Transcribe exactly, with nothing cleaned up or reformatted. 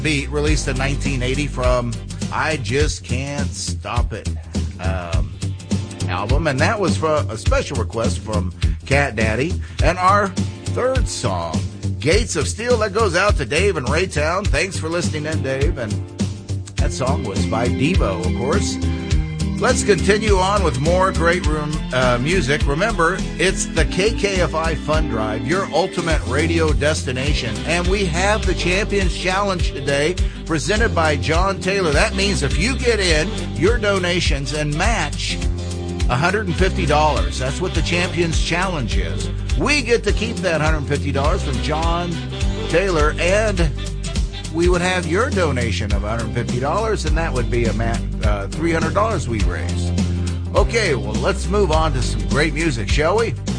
Beat, released in nineteen eighty from I Just Can't Stop It um, album. And that was for a special request from Cat Daddy. And our third song, Gates of Steel, that goes out to Dave in Raytown. Thanks for listening in, Dave. And that song was by Devo, of course. Let's continue on with more great room uh, music. Remember, it's the K K F I Fund Drive, your ultimate radio destination. And we have the Champions Challenge today, presented by John Taylor. That means if you get in your donations and match one hundred fifty dollars, that's what the Champions Challenge is. We get to keep that one hundred fifty dollars from John Taylor, and we would have your donation of one hundred fifty dollars, and that would be a mat, uh, three hundred dollars we raised. Okay, well, let's move on to some great music, shall we?